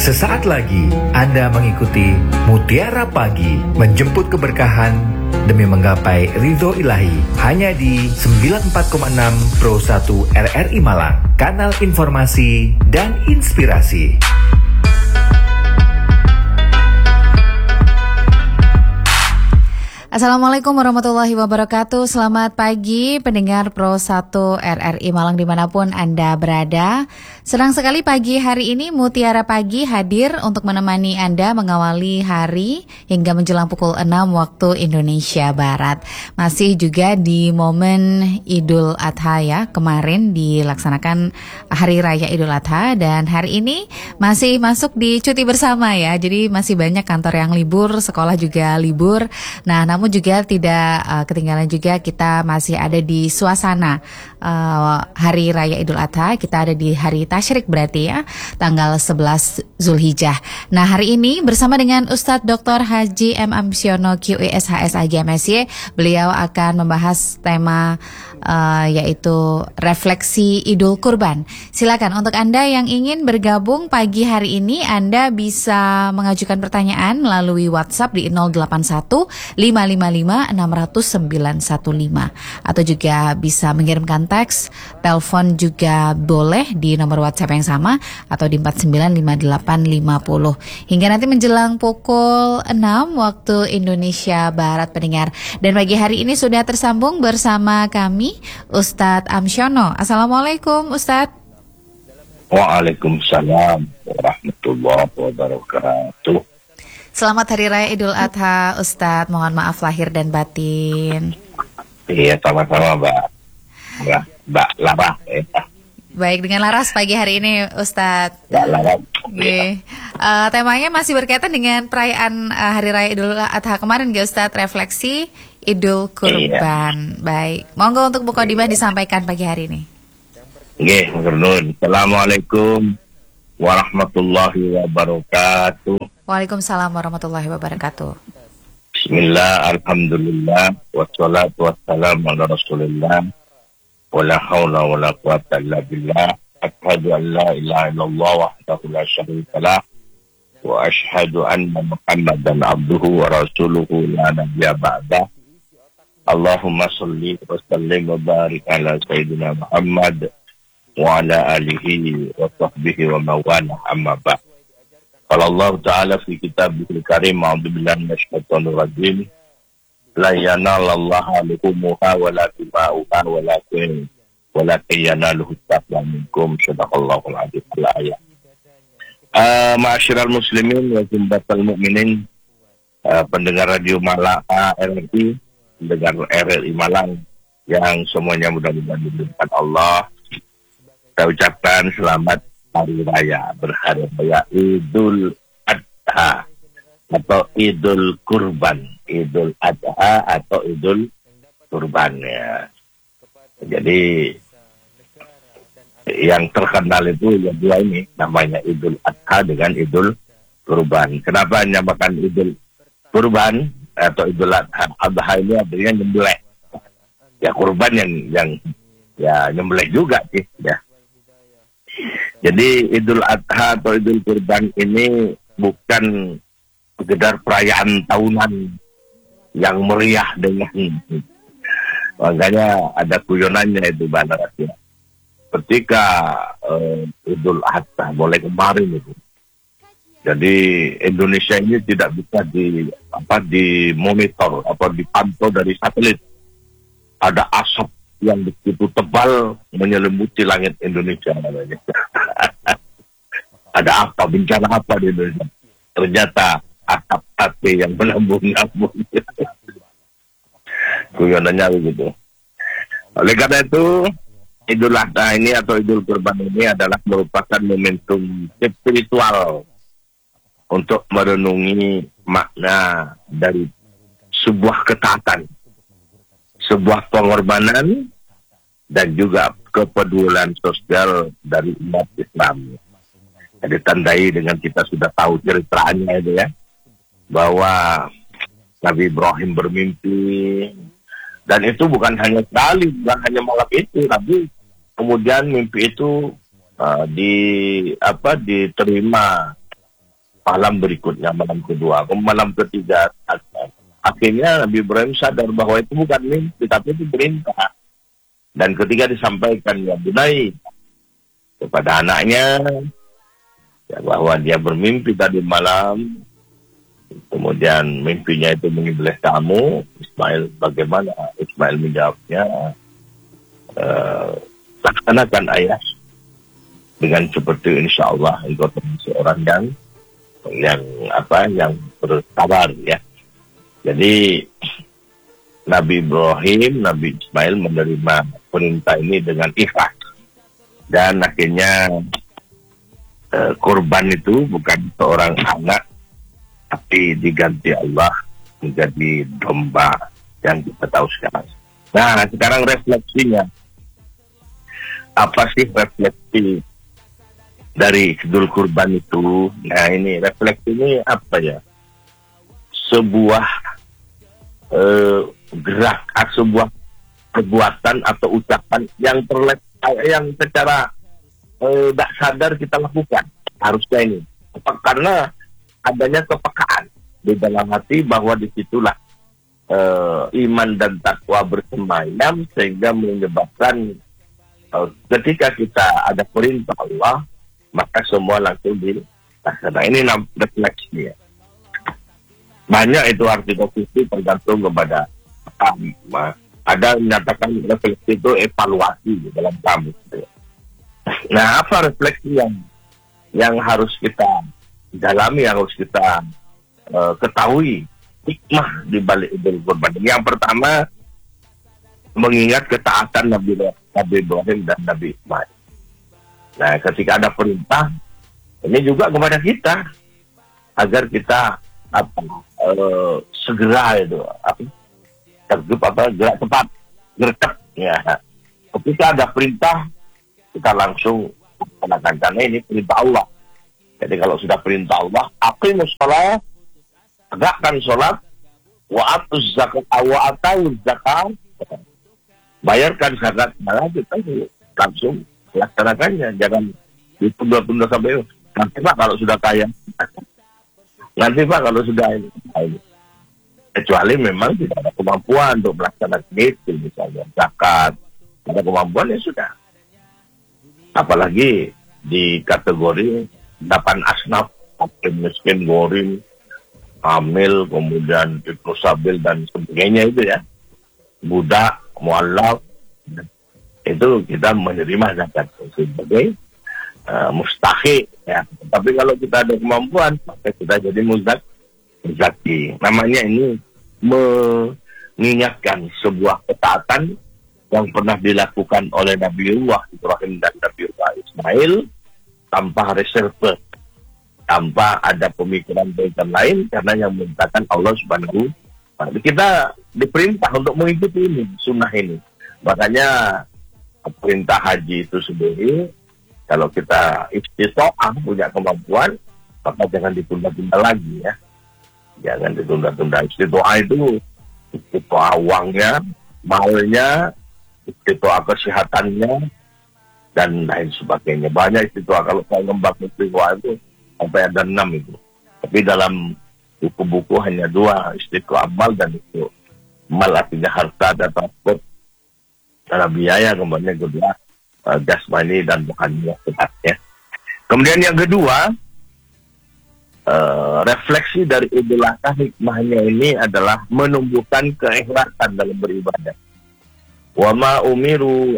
Sesaat lagi Anda mengikuti Mutiara Pagi, menjemput keberkahan demi menggapai ridho ilahi, hanya di 94,6 Pro 1 RRI Malang, kanal informasi dan inspirasi. Assalamualaikum warahmatullahi wabarakatuh. Selamat pagi pendengar Pro 1 RRI Malang dimanapun Anda berada. Senang sekali pagi hari ini Mutiara Pagi hadir untuk menemani Anda mengawali hari hingga menjelang pukul 6 waktu Indonesia Barat. Masih juga di momen Idul Adha ya, kemarin dilaksanakan Hari Raya Idul Adha dan hari ini masih masuk di cuti bersama ya. Jadi masih banyak kantor yang libur, sekolah juga libur. Nah, namun juga tidak ketinggalan juga kita masih ada di suasana Hari Raya Idul Adha. Kita ada di hari Tasyrik berarti ya, tanggal 11 Zulhijjah. Nah, hari ini bersama dengan Ustadz Dr. Haji M. Amsiono QES HSAG MSY, beliau akan membahas tema yaitu refleksi Idul Kurban. Silakan untuk Anda yang ingin bergabung pagi hari ini, Anda bisa mengajukan pertanyaan melalui WhatsApp di 081 555 600 915 atau juga bisa mengirimkan teks, telepon juga boleh di nomor WhatsApp yang sama atau di 495850 hingga nanti menjelang pukul 6 waktu Indonesia Barat pendengar. Dan pagi hari ini sudah tersambung bersama kami Ustadz Amsiono. Assalamualaikum Ustadz. Waalaikumsalam warahmatullahi wabarakatuh. Selamat Hari Raya Idul Adha Ustadz, mohon maaf lahir dan batin. Iya, sama-sama Mbak Lara. Baik, dengan laras pagi hari ini Ustadz. Mbak Lara. Temanya masih berkaitan dengan perayaan Hari Raya Idul Adha kemarin ya Ustadz, refleksi Idul Kurban. Iya. Baik, monggo untuk Bu Kodimah disampaikan pagi hari ini. Oke, Assalamualaikum warahmatullahi wabarakatuh. Waalaikumsalam warahmatullahi wabarakatuh. Bismillah, alhamdulillah, wassalatu wassalamu ala rasulillah, wala hawla wala quwata illa billah, ashhadu an la ilaha illallah wahdahu la syarika lah, wa ashhadu anna Muhammadan abduhu wa rasuluhu la nabiyya ba'dah. Allahumma salli wa sallim wa barik ala sayyidina Muhammad wa ala alihi wa sahbihi wa mawala amma ba'd. Qala Allah Ta'ala fi kitabihil karim, a'udzu billahi minasyaitonir rajim, la yanalallaha luhumuha wa la dima'uha walakin yanaluhu taqwa minkum, sadaqallahul azim. Al-ayat. Ma'asyiral muslimin wa jumbatal mu'minin, pendengar radio Malang RRI, pendengar RRI Malang yang semuanya mudah-mudahan diberkahi Allah. Saya ucapkan selamat Hari Raya berharga Idul Adha atau Idul Kurban, Idul Adha atau Idul Kurban ya. Jadi yang terkenal itu yang dua ini, namanya Idul Adha dengan Idul Kurban. Kenapa dinamakan Idul Kurban atau Idul Adha? Adha ini artinya nyembelih. Ya, kurban yang ya nyembelih juga sih ya. Jadi Idul Adha atau Idul Kurban ini bukan sekedar perayaan tahunan yang meriah dengan, makanya ada guyonannya itu Banarasia. Ketika Idul Adha mulai kemarin itu, jadi Indonesia ini tidak bisa dimonitor atau dipantau dari satelit. Ada asap yang begitu tebal menyelimuti langit Indonesia namanya. Ada apa, bencana apa di Indonesia? Ternyata asap api yang melambung-lambung. Guyonannya begitu. Oleh karena itu, Idul Adha ini atau Idul Kurban ini adalah merupakan momentum spiritual untuk merenungi makna dari sebuah ketaatan, sebuah pengorbanan, dan juga kepedulian sosial dari umat Islam. Ditandai dengan kita sudah tahu ceritanya itu ya, bahwa Nabi Ibrahim bermimpi, dan itu bukan hanya sekali, bukan hanya malam itu, tapi kemudian mimpi itu diterima malam berikutnya, malam kedua, malam ketiga. Akhirnya Nabi Ibrahim sadar bahwa itu bukan mimpi, tapi itu perintah. Dan ketika disampaikan ya bunai kepada anaknya, ya, bahwa dia bermimpi tadi malam, kemudian mimpinya itu menyembelih kamu, Ismail, bagaimana? Ismail menjawabnya, laksanakan ayah dengan seperti insya Allah engkau termasuk orang yang bersabar ya. Jadi Nabi Ibrahim, Nabi Ismail menerima perintah ini dengan ikhlas, dan akhirnya korban itu bukan seorang anak, tapi diganti Allah menjadi domba yang kita tahu sekarang. Nah, sekarang refleksinya, apa sih refleksi dari Idul Kurban itu? Nah, ini refleksi ini apa ya? Sebuah gerak, sebuah perbuatan atau ucapan yang secara tidak sadar kita lakukan. Harusnya ini, karena adanya kepekaan di dalam hati bahwa disitulah iman dan takwa bersemayam, sehingga menyebabkan ketika kita ada perintah Allah, maka semua langsung dilaksanakan. Ini refleksi ya. Banyak itu arti positif tergantung kepada ada yang menyatakan refleksi itu evaluasi dalam kamus. Nah, apa refleksi yang harus kita dalami, yang harus kita ketahui hikmah di balik Idul Kurban? Yang pertama, mengingat ketaatan Nabi Ibrahim dan Nabi Ismail. Nah, ketika ada perintah, ini juga kepada kita agar kita segera itu gerak cepat, gercep ya. Ketika ada perintah, kita langsung laksanakan, karena ini perintah Allah. Jadi kalau sudah perintah Allah, aqimus shalah, tegakkan sholat, wa atuz zakat, wa atuz zakat, bayarkan zakat. Nah, kita langsung laksanakannya, jangan ditunda-tunda sampai nanti Pak kalau sudah kaya, nanti Pak kalau sudah ini. Kecuali memang tidak ada kemampuan untuk melaksanakan itu, misalnya zakat, ada kemampuan ya sudah. Apalagi di kategori 8 asnaf, miskin, gorim, hamil, kemudian ibnu sabil dan sebagainya itu ya, budak, mu'allaf, itu kita menerima zakat sebagai mustahik ya. Tapi kalau kita ada kemampuan, maka kita jadi muzaki. Namanya ini mengingatkan sebuah ketaatan yang pernah dilakukan oleh Nabiullah Ibrahim dan Nabiullah Ismail tanpa reserve, tanpa ada pemikiran lain, karena yang memerintahkan Allah Subhanahu wa Ta'ala. Kita diperintah untuk mengikuti ini, sunnah ini. Makanya perintah haji itu sendiri, kalau kita istitoah, punya kemampuan, maka jangan ditunda-tunda lagi ya. Jangan ditunda-tunda. Istitoah itu istitoah uangnya, malnya, istitoah kesehatannya, dan lain sebagainya. Banyak istitoah. Kalau saya ngembang istitoah itu sampai ada 6 itu. Tapi dalam buku-buku hanya 2, istitoah mal dan itu mal artinya harta dan transport, karena biaya, kemudian kedua jasmani dan rohani ya. Kemudian yang kedua, refleksi dari Idul Adha, hikmahnya ini adalah menumbuhkan keikhlasan dalam beribadah. Wa ma umiru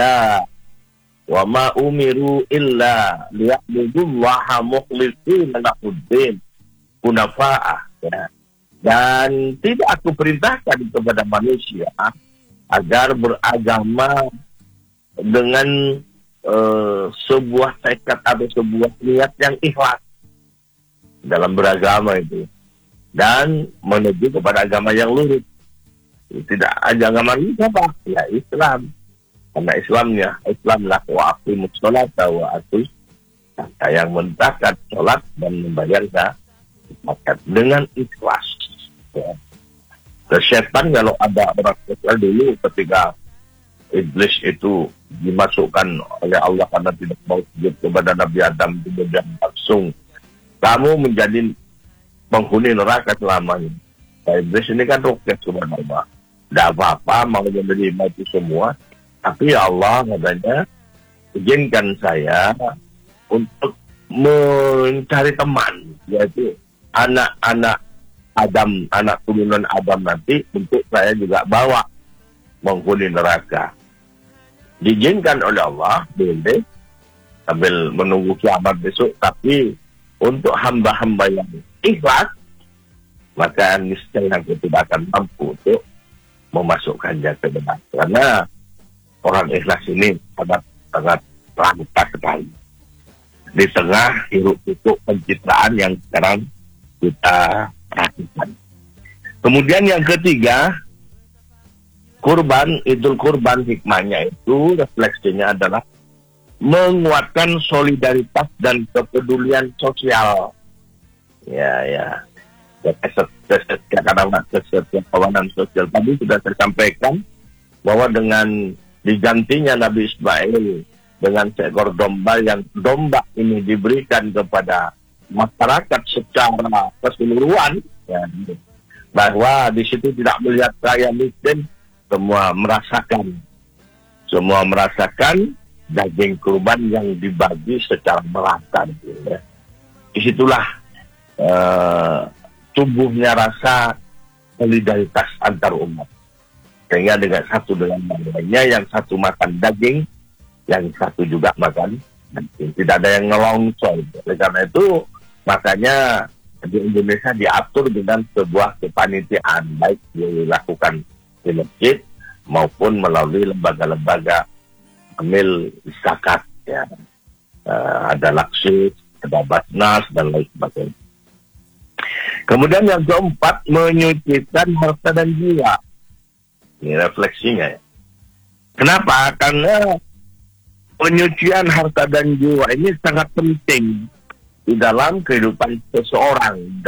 illa liya'budullaha mukhlishina lahuddin hunafa'ah ya. Dan tidak aku perintahkan kepada manusia agar beragama dengan sebuah tekad atau sebuah niat yang ikhlas dalam beragama itu, dan menuju kepada agama yang lurus. Tidak agama ini apa? Ya Islam. Karena Islamlah wa aqimus sholata wa atuz zakat, yang menegakkan sholat dan membayar zakat dengan ikhlas. Ya. Setan, kalau ada orang Israel dulu ketika iblis itu dimasukkan oleh Allah karena tidak mau sujud kepada Nabi Adam, kemudian langsung kamu menjadi penghuni neraka selamanya. Iblis ini kan roket subhanallah. Tidak apa-apa mau menerima itu semua, tapi ya Allah katanya izinkan saya untuk mencari teman, yaitu anak-anak Adam, anak turunan Adam nanti, untuk saya juga bawa menghuni neraka. Diizinkan oleh Allah, boleh sambil menunggu kiamat besok, tapi untuk hamba-hamba yang ikhlas, maka niscaya aku tidak akan mampu untuk memasukkannya ke neraka. Karena orang ikhlas ini sangat langka sekali di tengah hiruk-pikuk pencitraan yang sekarang kita perhatikan. Kemudian yang ketiga, Idul Kurban hikmahnya itu refleksinya adalah menguatkan solidaritas dan kepedulian sosial. Ya. Kawanan sosial tadi sudah saya sampaikan bahwa dengan digantinya Nabi Ismail dengan seekor domba, yang domba ini diberikan kepada masyarakat secara keseluruhan, ya, bahwa di situ tidak melihat kaya miskin, semua merasakan daging kurban yang dibagi secara merata. Ya. Disitulah tumbuhnya rasa solidaritas antar umat. Sehingga dengan satu dengan lainnya, yang satu makan daging, yang satu juga makan daging. Tidak ada yang ngelongsor. Oleh karena itu, makanya di Indonesia diatur dengan sebuah kepanitiaan, baik dilakukan di masjid maupun melalui lembaga-lembaga amil zakat. Ya. Ada Laksis, ada Basnas, dan lain sebagainya. Kemudian yang keempat, menyucikan harta dan jiwa. Ini refleksinya. Ya. Kenapa? Karena penyucian harta dan jiwa ini sangat penting di dalam kehidupan seseorang.